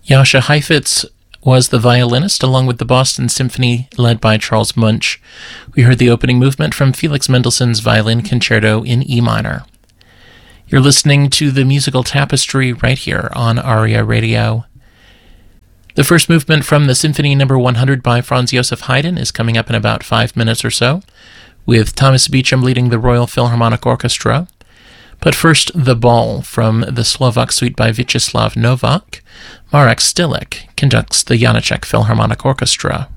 Jascha Heifetz was the violinist, along with the Boston Symphony led by Charles Munch. We heard the opening movement from Felix Mendelssohn's Violin Concerto in E minor. You're listening to the Musical Tapestry right here on ARIA Radio. The first movement from the Symphony No. 100 by Franz Joseph Haydn is coming up in about 5 minutes or so, with Thomas Beecham leading the Royal Philharmonic Orchestra. But first, The Ball from the Slovak Suite by Vyacheslav Novak. Marek Stilek conducts the Janacek Philharmonic Orchestra.